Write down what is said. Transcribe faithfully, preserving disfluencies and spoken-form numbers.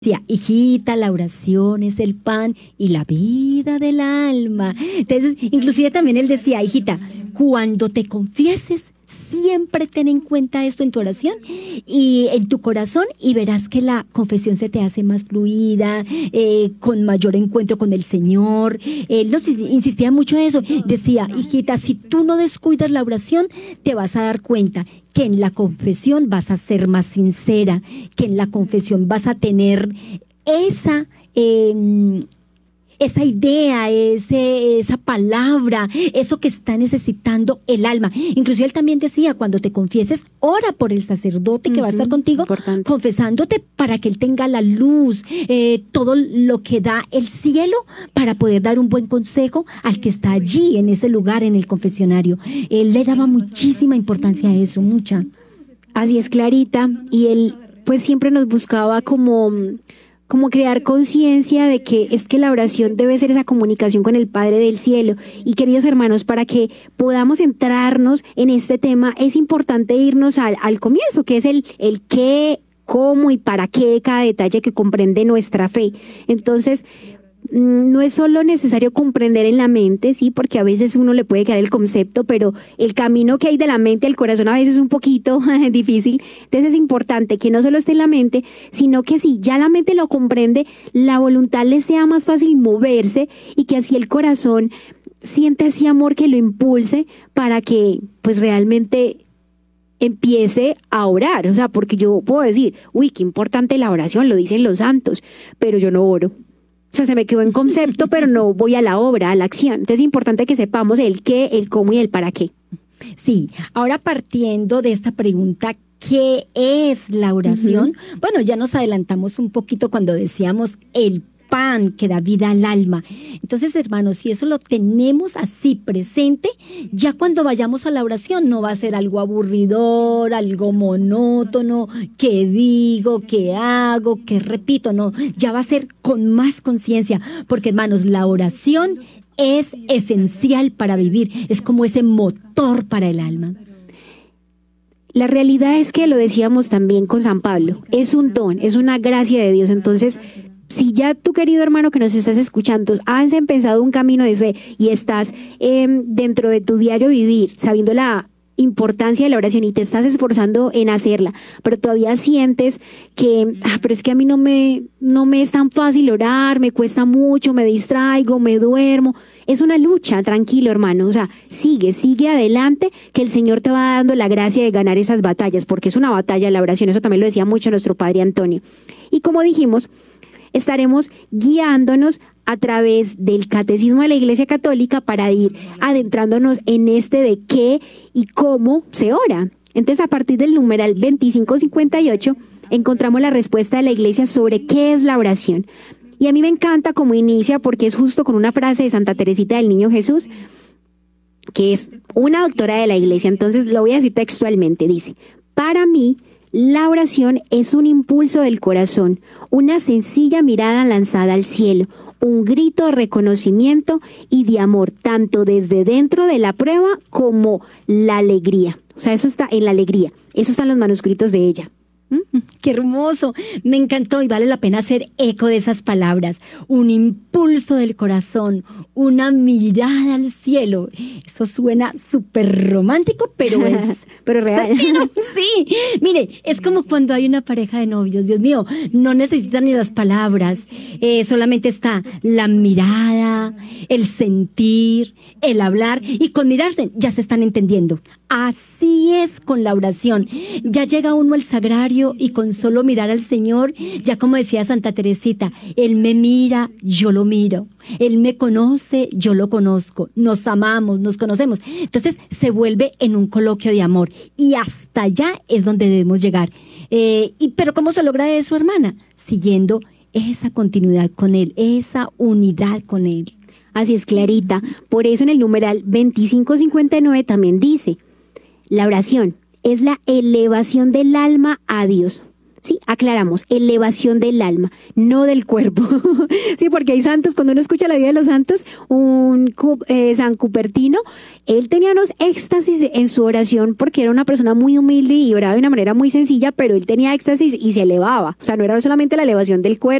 Decía, hijita, la oración es el pan y la vida del alma. Entonces, inclusive también él decía, hijita, cuando te confieses, siempre ten en cuenta esto en tu oración y en tu corazón y verás que la confesión se te hace más fluida, eh, con mayor encuentro con el Señor. Él nos insistía mucho en eso. Decía, hijita, si tú no descuidas la oración, te vas a dar cuenta que en la confesión vas a ser más sincera, que en la confesión vas a tener esa... Eh, esa idea, ese, esa palabra, eso que está necesitando el alma. Inclusive él también decía, cuando te confieses, ora por el sacerdote que uh-huh, va a estar contigo, importante, confesándote para que él tenga la luz, eh, todo lo que da el cielo para poder dar un buen consejo al que está allí, en ese lugar, en el confesionario. Él le daba muchísima importancia a eso, mucha. Así es, Clarita, y él pues siempre nos buscaba como... como crear conciencia de que es que la oración debe ser esa comunicación con el Padre del Cielo. Y queridos hermanos, para que podamos entrarnos en este tema, es importante irnos al, al comienzo, que es el, el qué, cómo y para qué de cada detalle que comprende nuestra fe. Entonces, no es solo necesario comprender en la mente, sí, porque a veces uno le puede quedar el concepto, pero el camino que hay de la mente al corazón a veces es un poquito difícil. Entonces es importante que no solo esté en la mente, sino que si ya la mente lo comprende, la voluntad le sea más fácil moverse y que así el corazón sienta ese amor que lo impulse para que pues realmente empiece a orar. O sea, porque yo puedo decir, uy, qué importante la oración, lo dicen los santos, pero yo no oro. O sea, se me quedó en concepto, pero no voy a la obra, a la acción. Entonces es importante que sepamos el qué, el cómo y el para qué. Sí, ahora partiendo de esta pregunta, ¿qué es la oración? Uh-huh. Bueno, ya nos adelantamos un poquito cuando decíamos el pan que da vida al alma. Entonces, hermanos, si eso lo tenemos así presente, ya cuando vayamos a la oración no va a ser algo aburridor, algo monótono, que digo, que hago, que repito, no, ya va a ser con más conciencia, porque, hermanos, la oración es esencial para vivir, es como ese motor para el alma. La realidad es que lo decíamos también con San Pablo, es un don, es una gracia de Dios. Entonces, si ya tu querido hermano que nos estás escuchando has empezado un camino de fe y estás eh, dentro de tu diario vivir, sabiendo la importancia de la oración y te estás esforzando en hacerla, pero todavía sientes que, ah, pero es que a mí no me, no me es tan fácil orar, me cuesta mucho, me distraigo, me duermo. Es una lucha, tranquilo, hermano. O sea, sigue, sigue adelante, que el Señor te va dando la gracia de ganar esas batallas, porque es una batalla la oración. Eso también lo decía mucho nuestro Padre Antonio. Y como dijimos, estaremos guiándonos a través del Catecismo de la Iglesia Católica para ir adentrándonos en este de qué y cómo se ora. Entonces, a partir del numeral veinticinco cincuenta y ocho, encontramos la respuesta de la Iglesia sobre qué es la oración. Y a mí me encanta cómo inicia, porque es justo con una frase de Santa Teresita del Niño Jesús, que es una doctora de la Iglesia. Entonces, lo voy a decir textualmente. Dice, para mí, la oración es un impulso del corazón, una sencilla mirada lanzada al cielo, un grito de reconocimiento y de amor, tanto desde dentro de la prueba como la alegría. O sea, eso está en la alegría. Eso está en los manuscritos de ella. ¿Mm? ¡Qué hermoso! Me encantó y vale la pena hacer eco de esas palabras. Un impulso del corazón, una mirada al cielo. Eso suena súper romántico, pero es... pero real. Sí, mire, es como cuando hay una pareja de novios, Dios mío, no necesitan ni las palabras, eh, solamente está la mirada, el sentir, el hablar, y con mirarse ya se están entendiendo. Así es con la oración. Ya llega uno al sagrario y con solo mirar al Señor, ya como decía Santa Teresita, Él me mira, yo lo miro. Él me conoce, yo lo conozco. Nos amamos, nos conocemos. Entonces se vuelve en un coloquio de amor. Y hasta allá es donde debemos llegar. Eh, y, pero ¿cómo se logra eso, hermana? Siguiendo esa continuidad con Él, esa unidad con Él. Así es, Clarita. Por eso en el numeral veinticinco cincuenta y nueve también dice, la oración es la elevación del alma a Dios. Sí, aclaramos, elevación del alma, no del cuerpo. Sí, porque hay santos, cuando uno escucha la vida de los santos, un eh, San Cupertino, él tenía unos éxtasis en su oración porque era una persona muy humilde y oraba de una manera muy sencilla, pero él tenía éxtasis y se elevaba. O sea, no era solamente la elevación del cuerpo,